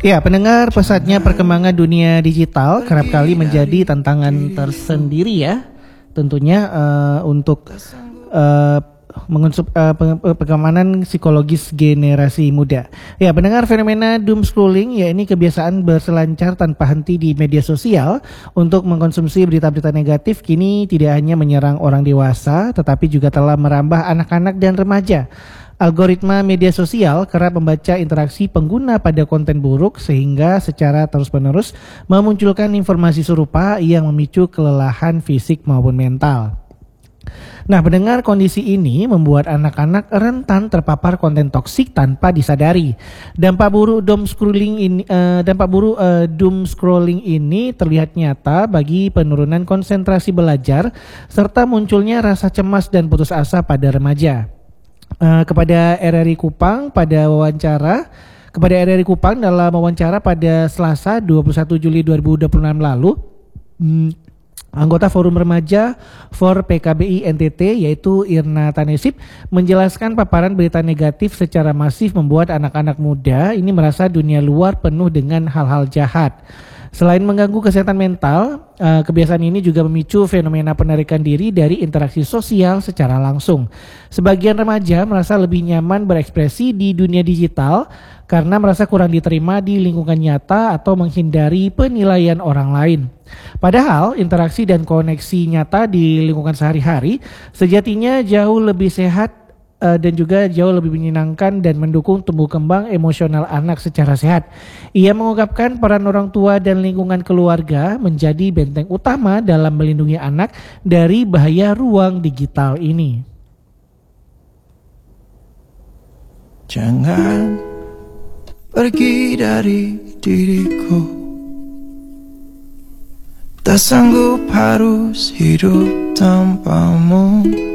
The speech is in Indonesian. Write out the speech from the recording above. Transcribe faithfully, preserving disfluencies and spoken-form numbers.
Ya, pendengar, pesatnya perkembangan dunia digital kerap kali menjadi tantangan tersendiri ya. Tentunya uh, untuk uh, mengunsub uh, pengamanan psikologis generasi muda. Ya, pendengar, fenomena doom scrolling ya ini kebiasaan berselancar tanpa henti di media sosial untuk mengkonsumsi berita-berita negatif kini tidak hanya menyerang orang dewasa tetapi juga telah merambah anak-anak dan remaja. Algoritma media sosial kerap membaca interaksi pengguna pada konten buruk sehingga secara terus-menerus memunculkan informasi serupa yang memicu kelelahan fisik maupun mental. Nah, pendengar, kondisi ini membuat anak-anak rentan terpapar konten toksik tanpa disadari. Dampak buruk doom scrolling ini, uh, dampak buruk uh, doom scrolling ini terlihat nyata bagi penurunan konsentrasi belajar serta munculnya rasa cemas dan putus asa pada remaja. Uh, kepada R R I Kupang pada wawancara kepada R R I Kupang dalam wawancara pada Selasa dua puluh satu Juli dua ribu dua puluh enam lalu, hmm, anggota Forum Remaja for P K B I N T T yaitu Irna Tanesip menjelaskan paparan berita negatif secara masif membuat anak-anak muda ini merasa dunia luar penuh dengan hal-hal jahat. Selain mengganggu kesehatan mental, kebiasaan ini juga memicu fenomena penarikan diri dari interaksi sosial secara langsung. Sebagian remaja merasa lebih nyaman berekspresi di dunia digital karena merasa kurang diterima di lingkungan nyata atau menghindari penilaian orang lain. Padahal interaksi dan koneksi nyata di lingkungan sehari-hari sejatinya jauh lebih sehat dan juga jauh lebih menyenangkan dan mendukung tumbuh kembang emosional anak secara sehat. Ia mengungkapkan peran orang tua dan lingkungan keluarga menjadi benteng utama dalam melindungi anak dari bahaya ruang digital ini. Jangan pergi dari diriku, tak sanggup harus hidup tanpamu.